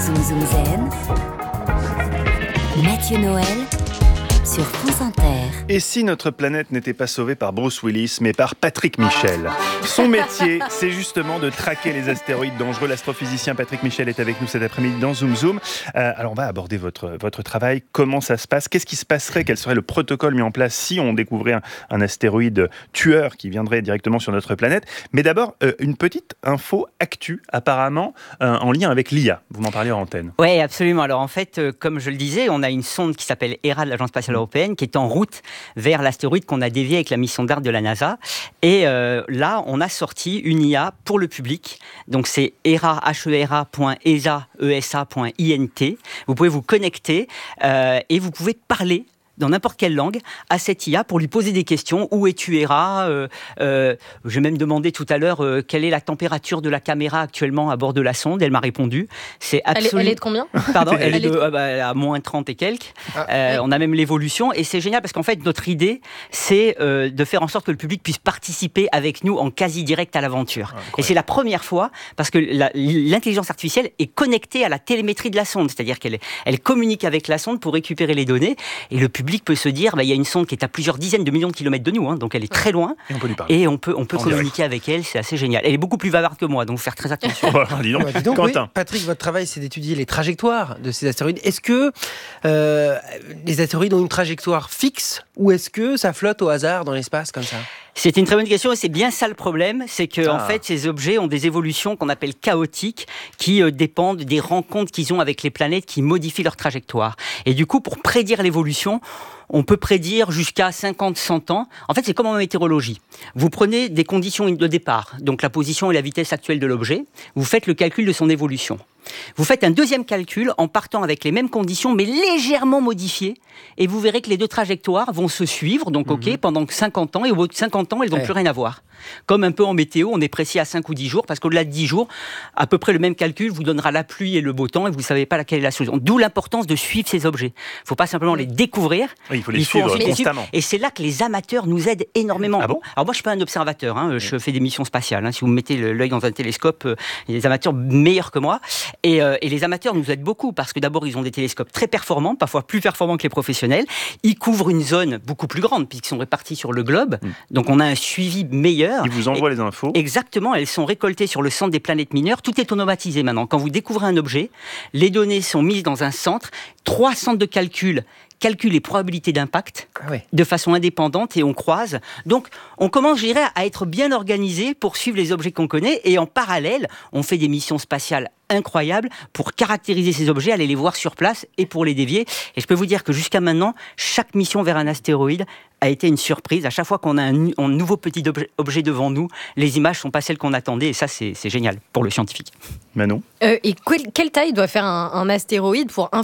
Zoom Zoom Zen, Mathieu Noël sur France Inter. Et si notre planète n'était pas sauvée par Bruce Willis, mais par Patrick Michel? Son métier, c'est justement de traquer les astéroïdes dangereux. L'astrophysicien Patrick Michel est avec nous cet après-midi dans Zoom Zoom. Alors on va aborder votre travail. Comment ça se passe? Qu'est-ce qui se passerait? Quel serait le protocole mis en place si on découvrait un astéroïde tueur qui viendrait directement sur notre planète? Mais d'abord, une petite info actu, apparemment, en lien avec l'IA. Vous m'en parlez en antenne. Oui, absolument. Alors en fait, comme je le disais, on a une sonde qui s'appelle Hera de l'Agence spatiale européenne qui est en route vers l'astéroïde qu'on a dévié avec la mission DART de la NASA. Et là, on a sorti une IA pour le public. Donc c'est hera.esa.int. Vous pouvez vous connecter et vous pouvez parler dans n'importe quelle langue, à cette IA pour lui poser des questions. Où es-tu, Hera? J'ai même demandé tout à l'heure quelle est la température de la caméra actuellement à bord de la sonde. Elle m'a répondu. C'est absolument... Elle est de combien? Pardon, elle est à moins 30 et quelques. On a même l'évolution. Et c'est génial parce qu'en fait, notre idée, c'est de faire en sorte que le public puisse participer avec nous en quasi-direct à l'aventure. Et c'est la première fois parce que l'intelligence artificielle est connectée à la télémétrie de la sonde. C'est-à-dire qu'elle communique avec la sonde pour récupérer les données. Et le public peut se dire, il y a une sonde qui est à plusieurs dizaines de millions de kilomètres de nous, donc elle est très loin, et on peut communiquer avec elle, c'est assez génial. Elle est beaucoup plus bavarde que moi, donc faire très attention. Dis donc, Quentin. Oui, Patrick, votre travail, c'est d'étudier les trajectoires de ces astéroïdes. Est-ce que les astéroïdes ont une trajectoire fixe, ou est-ce que ça flotte au hasard dans l'espace comme ça? C'est une très bonne question et c'est bien ça le problème, c'est que en fait ces objets ont des évolutions qu'on appelle chaotiques qui dépendent des rencontres qu'ils ont avec les planètes qui modifient leur trajectoire. Et du coup, pour prédire l'évolution, on peut prédire jusqu'à 50-100 ans. En fait, c'est comme en météorologie. Vous prenez des conditions de départ, donc la position et la vitesse actuelle de l'objet, vous faites le calcul de son évolution. Vous faites un deuxième calcul en partant avec les mêmes conditions, mais légèrement modifiées, et vous verrez que les deux trajectoires vont se suivre, donc pendant 50 ans, et au bout de 50 ans, elles n'ont plus rien à voir. Comme un peu en météo, on est précis à 5 ou 10 jours, parce qu'au-delà de 10 jours, à peu près le même calcul vous donnera la pluie et le beau temps, et vous ne savez pas laquelle est la solution. D'où l'importance de suivre ces objets. Il ne faut pas simplement les découvrir, il faut les suivre constamment. Et c'est là que les amateurs nous aident énormément. Ah bon? Alors moi, je ne suis pas un observateur, je fais des missions spatiales. Si vous mettez l'œil dans un télescope, il y a des amateurs meilleurs que moi. Et les amateurs nous aident beaucoup, parce que d'abord, ils ont des télescopes très performants, parfois plus performants que les professionnels. Ils couvrent une zone beaucoup plus grande, puisqu'ils sont répartis sur le globe. Donc on a un suivi meilleur. Ils vous envoient les infos. Exactement, elles sont récoltées sur le centre des planètes mineures. Tout est automatisé maintenant. Quand vous découvrez un objet, les données sont mises dans un centre, 3 centres de calcul les probabilités d'impact de façon indépendante et on croise. Donc, on commence, je dirais, à être bien organisé pour suivre les objets qu'on connaît et en parallèle, on fait des missions spatiales incroyables pour caractériser ces objets, aller les voir sur place et pour les dévier. Et je peux vous dire que jusqu'à maintenant, chaque mission vers un astéroïde a été une surprise. À chaque fois qu'on a un nouveau petit objet devant nous, les images ne sont pas celles qu'on attendait et ça, c'est génial pour le scientifique. Manon? Et quelle taille doit faire un astéroïde pour